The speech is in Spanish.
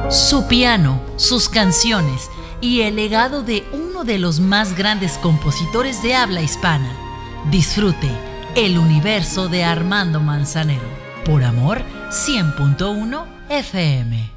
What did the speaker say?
Su piano, sus canciones y el legado de uno de los más grandes compositores de habla hispana. Disfrute El universo de Armando Manzanero por Amor 100.1 FM.